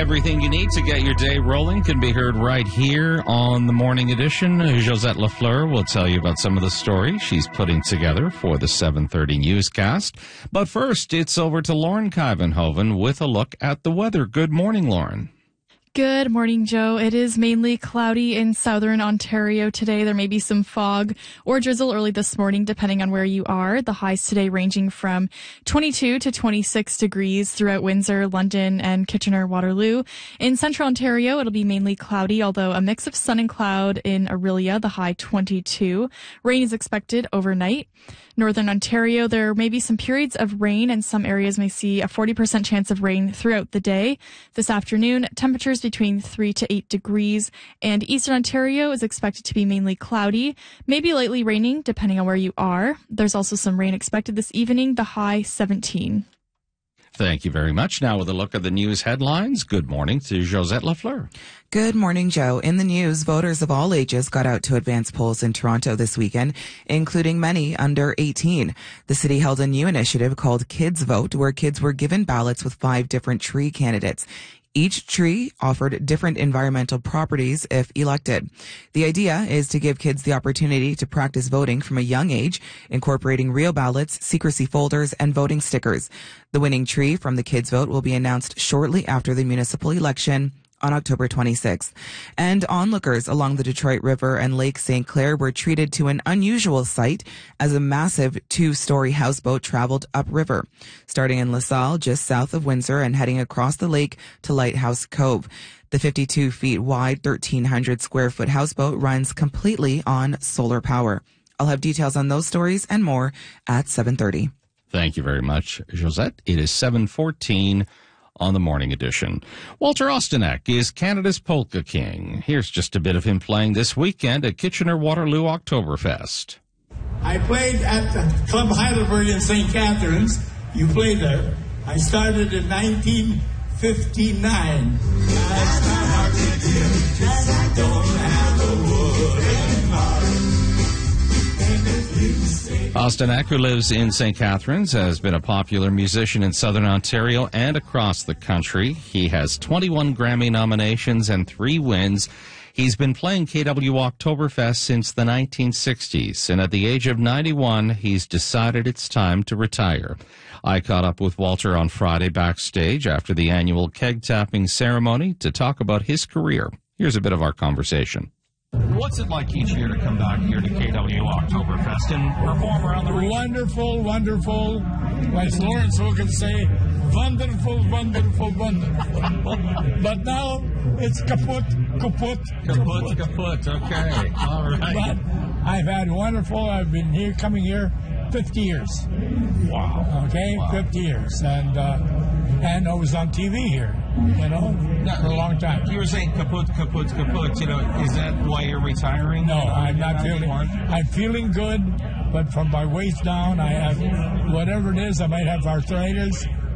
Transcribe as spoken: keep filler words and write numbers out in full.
Everything you need to get your day rolling can be heard right here on the Morning Edition. Josette Lafleur will tell you about some of the stories she's putting together for the seven thirty newscast. But first, it's over to Lauren Kivenhoven with a look at the weather. Good morning, Lauren. Good morning, Joe. It is mainly cloudy in southern Ontario today. There may be some fog or drizzle early this morning, depending on where you are. The highs today ranging from twenty-two to twenty-six degrees throughout Windsor, London, and Kitchener-Waterloo. In central Ontario, it'll be mainly cloudy, although a mix of sun and cloud in Orillia, the high twenty-two. Rain is expected overnight. Northern Ontario, there may be some periods of rain, and some areas may see a forty percent chance of rain throughout the day. This afternoon, temperatures between three to eight degrees, and Eastern Ontario is expected to be mainly cloudy, maybe lightly raining, depending on where you are. There's also some rain expected this evening, the high seventeen. Thank you very much. Now with a look at the news headlines, good morning to Josette Lafleur. Good morning, Joe. In the news, voters of all ages got out to advance polls in Toronto this weekend, including many under eighteen. The city held a new initiative called Kids Vote, where kids were given ballots with five different tree candidates. Each tree offered different environmental properties if elected. The idea is to give kids the opportunity to practice voting from a young age, incorporating real ballots, secrecy folders, and voting stickers. The winning tree from the Kids Vote will be announced shortly after the municipal election on October twenty-sixth. And onlookers along the Detroit River and Lake Saint Clair were treated to an unusual sight as a massive two-story houseboat traveled upriver, starting in LaSalle, just south of Windsor, and heading across the lake to Lighthouse Cove. The fifty-two feet wide, thirteen hundred square foot houseboat runs completely on solar power. I'll have details on those stories and more at seven thirty. Thank you very much, Josette. It is seven fourteen. On the Morning Edition. Walter Ostanek is Canada's Polka King. Here's just a bit of him playing this weekend at Kitchener-Waterloo Oktoberfest. I played at the Club Heidelberg in Saint Catharines. You played there. I started in nineteen fifty-nine. Last time I did it, just I don't have a wooden heart. Ostanek, who lives in Saint Catharines, has been a popular musician in southern Ontario and across the country. He has twenty-one Grammy nominations and three wins. He's been playing K W Oktoberfest since the nineteen sixties, and at the age of ninety-one, he's decided it's time to retire. I caught up with Walter on Friday backstage after the annual keg-tapping ceremony to talk about his career. Here's a bit of our conversation. What's it like each year to come back here to K W Oktoberfest and perform around the region? Wonderful, wonderful. Like Lawrence can say, wonderful, wonderful, wonderful. But now it's kaput, kaput, Kaput, kaput, okay. All right. But I've had wonderful, I've been here, coming here fifty years. Wow. Okay, Wow. fifty years. And, uh, and I was on T V here, you know, for a long time. You were saying kaput, kaput, kaput. You know, is that why you're retiring? No, I'm not Not feeling. anymore? I'm feeling good, but from my waist down, I have whatever it is. I might have arthritis,